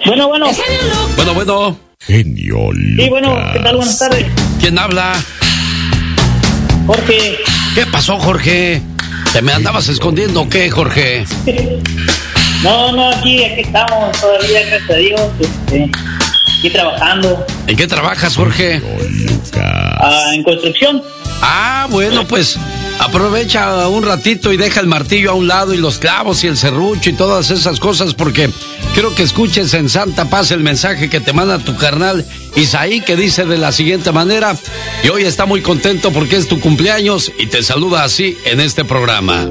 Bueno. Bueno. Genio Lucas. Sí, bueno, ¿qué tal? Buenas tardes. ¿Quién habla? Jorge. ¿Qué pasó, Jorge? ¿Te me andabas escondiendo o qué, Jorge? No, aquí estamos todavía, gracias a Dios, aquí trabajando. ¿En qué trabajas, Jorge? En construcción. Bueno, pues aprovecha un ratito y deja el martillo a un lado y los clavos y el serrucho y todas esas cosas, porque quiero que escuches en santa paz el mensaje que te manda tu carnal Isaí, que dice de la siguiente manera, y hoy está muy contento porque es tu cumpleaños y te saluda así en este programa.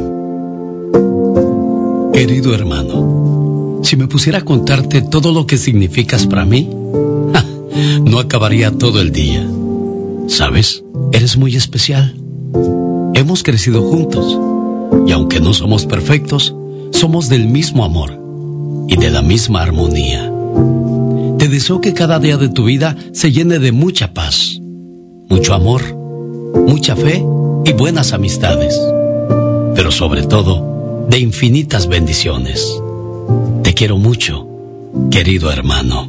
Querido hermano, si me pusiera a contarte todo lo que significas para mí, no acabaría todo el día. ¿Sabes? Eres muy especial. Hemos crecido juntos y aunque no somos perfectos, somos del mismo amor y de la misma armonía. Te deseo que cada día de tu vida se llene de mucha paz, mucho amor, mucha fe y buenas amistades, pero sobre todo de infinitas bendiciones. Te quiero mucho, querido hermano.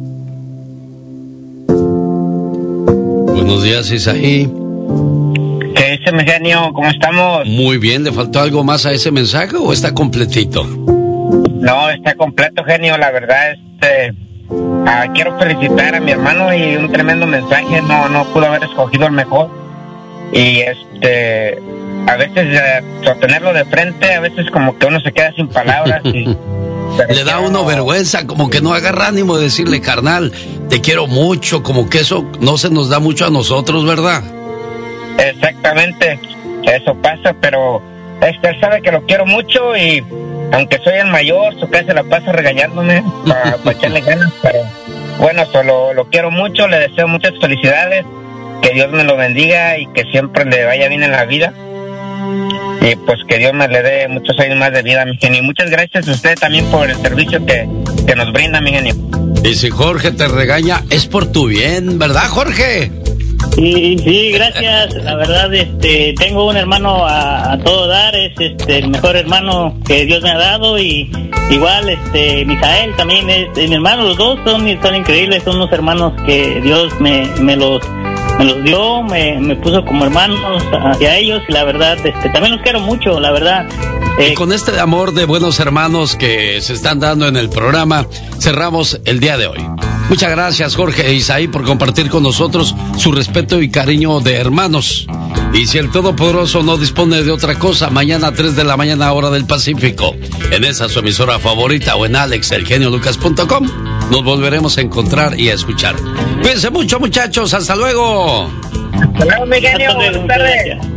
Buenos días, Isaí. ¿Qué dice, mi genio? ¿Cómo estamos? Muy bien, ¿le faltó algo más a ese mensaje o está completito? No, está completo, genio. La verdad, quiero felicitar a mi hermano y un tremendo mensaje. No pudo haber escogido el mejor. Y a veces tenerlo de frente, a veces como que uno se queda sin palabras y le da a uno vergüenza, como que no agarra ánimo de decirle, carnal, te quiero mucho, como que eso no se nos da mucho a nosotros, ¿verdad? Exactamente, eso pasa, pero él sabe que lo quiero mucho y aunque soy el mayor, su casa se la pasa regañándome para echarle ganas, pero bueno, solo lo quiero mucho, le deseo muchas felicidades, que Dios me lo bendiga y que siempre le vaya bien en la vida. Y pues que Dios me le dé muchos años más de vida, mi genio. Y muchas gracias a usted también por el servicio que nos brinda, mi genio. Y si Jorge te regaña, es por tu bien, ¿verdad, Jorge? Sí, gracias. La verdad, tengo un hermano a todo dar, es el mejor hermano que Dios me ha dado, y igual Misael también es mi hermano. Los dos son increíbles, son unos hermanos que Dios me los dio, me puso como hermanos hacia ellos, y la verdad también los quiero mucho, la verdad. Y con este amor de buenos hermanos que se están dando en el programa, cerramos el día de hoy. Muchas gracias, Jorge e Isaí, por compartir con nosotros su respeto y cariño de hermanos. Y si el Todopoderoso no dispone de otra cosa, mañana a 3 de la mañana, hora del Pacífico, en esa su emisora favorita o en alexelgeniolucas.com, nos volveremos a encontrar y a escuchar. Cuídense mucho, muchachos. Hasta luego. Hasta luego, mi genio. Buenas tardes.